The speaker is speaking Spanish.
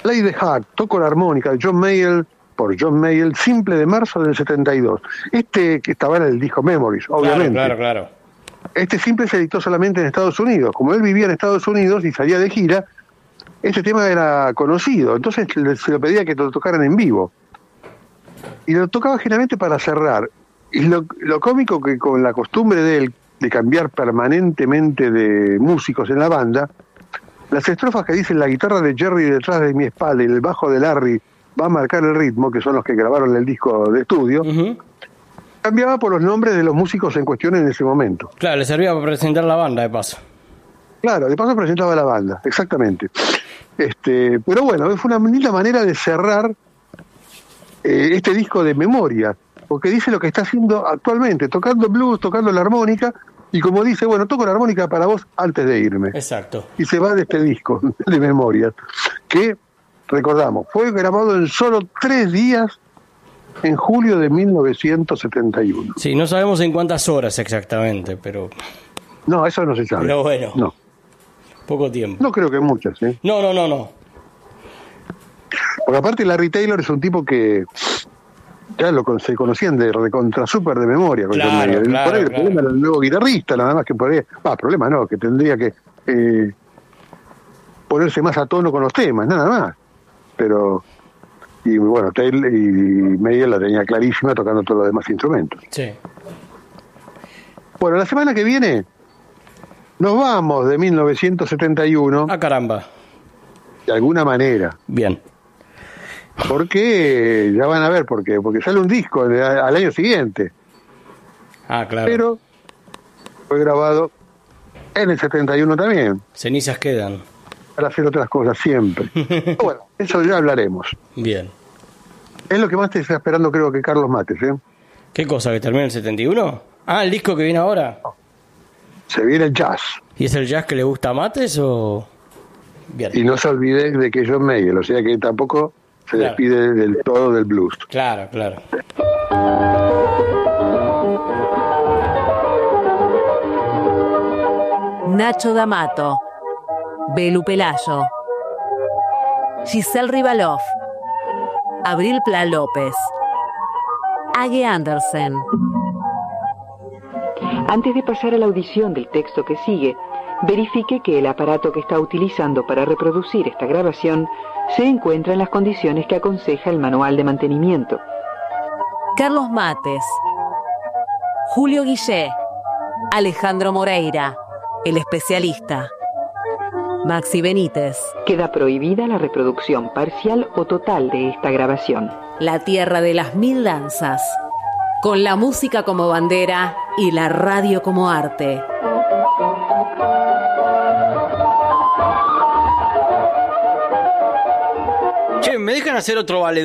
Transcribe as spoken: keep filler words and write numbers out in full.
Play the Heart, Toco la armónica, de John Mayall, por John Mayall, simple de marzo del setenta y dos. Este que estaba en el disco Memories, obviamente. Claro, claro, claro. Este simple se editó solamente en Estados Unidos. Como él vivía en Estados Unidos y salía de gira, este tema era conocido, entonces se lo pedía que lo tocaran en vivo. Y lo tocaba generalmente para cerrar. Y lo, lo cómico que con la costumbre de él de cambiar permanentemente de músicos en la banda, las estrofas que dicen la guitarra de Jerry detrás de mi espalda y el bajo de Larry va a marcar el ritmo, que son los que grabaron el disco de estudio, uh-huh. cambiaba por los nombres de los músicos en cuestión en ese momento. Claro, le servía para presentar la banda, de paso. Claro, de paso presentaba la banda, exactamente. Este, pero bueno, fue una linda manera de cerrar eh, este disco de memoria, porque dice lo que está haciendo actualmente, tocando blues, tocando la armónica, y como dice, bueno, toco la armónica para vos antes de irme. Exacto. Y se va de este disco de memoria, que, recordamos, fue grabado en solo tres días en julio de mil novecientos setenta y uno. Sí, no sabemos en cuántas horas exactamente, pero... No, eso no se sabe. Pero bueno, no. Poco tiempo. No creo que muchas, ¿eh? No, no, no, no. Porque aparte Larry Taylor es un tipo que ya lo se conocían de recontra super de memoria. Con claro, el, claro, por ahí, claro. el problema era el nuevo guitarrista, nada más que por ahí. Ah, problema no, que tendría que eh, ponerse más a tono con los temas, nada más. Pero, y bueno, Taylor y Mayall la tenía clarísima tocando todos los demás instrumentos. Sí. Bueno, la semana que viene nos vamos de mil novecientos setenta y uno. Ah, caramba. De alguna manera. Bien. Porque ya van a ver por qué, porque sale un disco de, al año siguiente. Ah, claro. Pero fue grabado en el setenta y uno también. Cenizas quedan. Para hacer otras cosas siempre. Bueno, eso ya hablaremos. Bien. Es lo que más te está esperando, creo que Carlos Mates, ¿eh? ¿Qué cosa? ¿Que termina el setenta y uno? Ah, el disco que viene ahora. Se viene el jazz. ¿Y es el jazz que le gusta a Mates o...? Bien. Y no se olvide de que John Mayall, o sea que tampoco se claro. despide del todo del blues. Claro, claro. Nacho D'Amato, Belu Pelayo, Giselle Rivalov, Abril Pla López, Age Andersen. Antes de pasar a la audición del texto que sigue, verifique que el aparato que está utilizando para reproducir esta grabación se encuentra en las condiciones que aconseja el manual de mantenimiento. Carlos Mates, Julio Guillé, Alejandro Moreira, el especialista, Maxi Benítez. Queda prohibida la reproducción parcial o total de esta grabación. La tierra de las mil danzas, con la música como bandera y la radio como arte. Che, ¿me dejan hacer otro valedor?